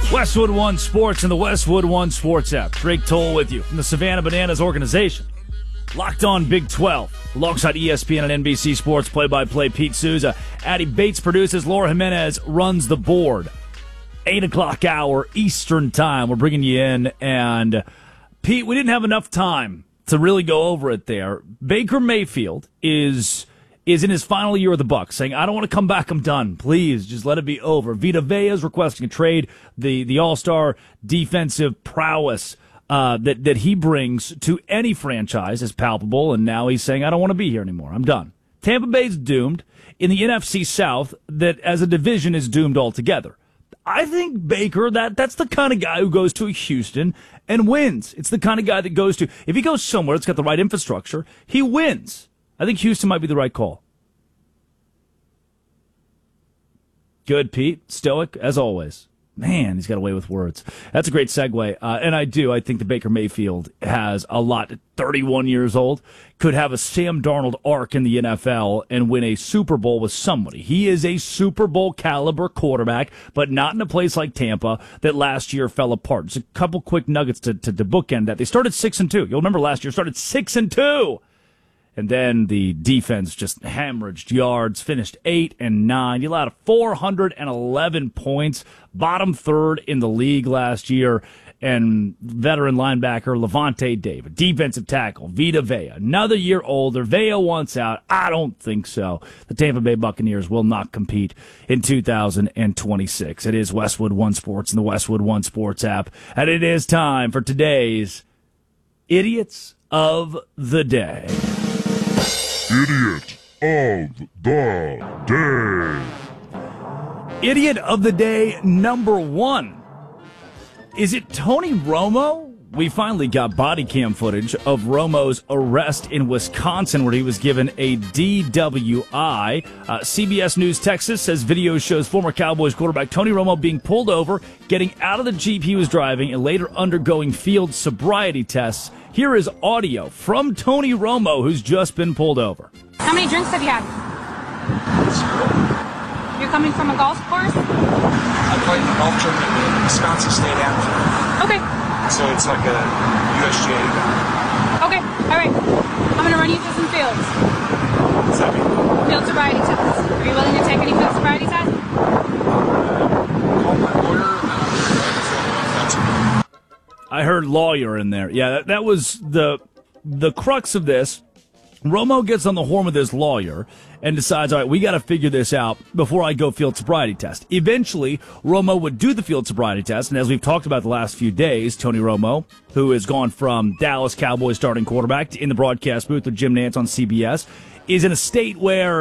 Westwood One Sports and the Westwood One Sports app. Drake Toll with you from the Savannah Bananas organization. Locked on Big 12. Alongside ESPN and NBC Sports play-by-play Pete Souza. Addie Bates produces. Laura Jimenez runs the board. 8 o'clock hour Eastern time. We're bringing you in. And, Pete, we didn't have enough time to really go over it there. Baker Mayfield is in his final year with the Bucs, saying, I don't want to come back, I'm done. Please, just let it be over. Vita Vea is requesting a trade. The all-star defensive prowess that he brings to any franchise is palpable, and now he's saying, I don't want to be here anymore. I'm done. Tampa Bay's doomed. In the NFC South, that as a division is doomed altogether. I think Baker, that's the kind of guy who goes to Houston and wins. It's the kind of guy that goes to, if he goes somewhere that's got the right infrastructure, he wins. I think Houston might be the right call. Good, Pete. Stoic, as always. Man, he's got a way with words. That's a great segue. And I think that Baker Mayfield has a lot. 31 years old, could have a Sam Darnold arc in the NFL and win a Super Bowl with somebody. He is a Super Bowl caliber quarterback, but not in a place like Tampa that last year fell apart. Just a couple quick nuggets to bookend that. They started 6-2. You'll remember last year started 6-2. And then the defense just hemorrhaged yards, finished 8-9. You allowed 411 points, bottom third in the league last year. And veteran linebacker Levante David, defensive tackle Vita Vea, another year older. Vea wants out. I don't think so. The Tampa Bay Buccaneers will not compete in 2026. It is Westwood One Sports and the Westwood One Sports app. And it is time for today's Idiots of the Day. Idiot of the Day. Idiot of the Day number 1. Is it Tony Romo? We finally got body cam footage of Romo's arrest in Wisconsin where he was given a DWI. CBS News Texas says video shows former Cowboys quarterback Tony Romo being pulled over, getting out of the Jeep he was driving, and later undergoing field sobriety tests. Here is audio from Tony Romo, who's just been pulled over. How many drinks have you had? You're coming from a golf course? I played in the golf tournament in Wisconsin State Amateur. Okay. So it's like a USGA event. Okay, all right. I'm going to run you through some fields. What's that mean? Field sobriety tests. Are you willing to take any field sobriety tests? Call my lawyer. I heard lawyer in there. Yeah, that was the crux of this. Romo gets on the horn with his lawyer and decides, all right, we got to figure this out before I go field sobriety test. Eventually, Romo would do the field sobriety test, and as we've talked about the last few days, Tony Romo, who has gone from Dallas Cowboys starting quarterback to in the broadcast booth with Jim Nantz on CBS, is in a state where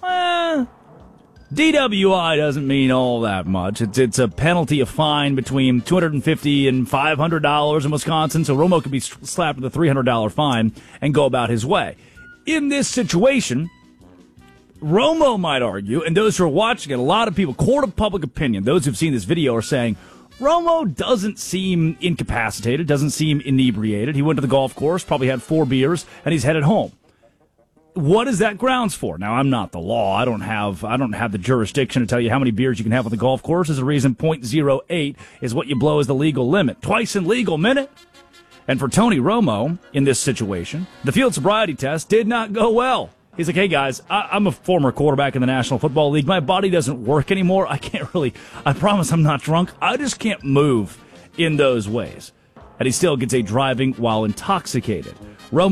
DWI doesn't mean all that much. It's a penalty, a fine between $250 and $500 in Wisconsin, so Romo could be slapped with a $300 fine and go about his way. In this situation, Romo might argue, and those who are watching it, a lot of people, court of public opinion, those who've seen this video are saying, Romo doesn't seem incapacitated, doesn't seem inebriated. He went to the golf course, probably had 4 beers, and he's headed home. What is that grounds for? Now, I'm not the law. I don't have the jurisdiction to tell you how many beers you can have on the golf course. There's a reason 0.08 is what you blow as the legal limit. Twice in legal minute. And for Tony Romo, in this situation, the field sobriety test did not go well. He's like, hey, guys, I'm a former quarterback in the National Football League. My body doesn't work anymore. I promise I'm not drunk. I just can't move in those ways. And he still gets a driving while intoxicated. Romo